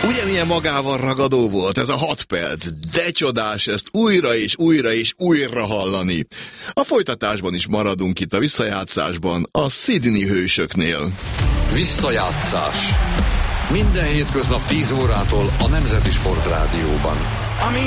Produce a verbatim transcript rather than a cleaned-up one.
Ugye milyen magával ragadó volt ez a hat perc? De csodás ezt újra és újra és újra hallani. A folytatásban is maradunk itt a visszajátszásban, a Sydney hősöknél. Visszajátszás. Minden hétköznap tíz órától a Nemzeti Sportrádióban.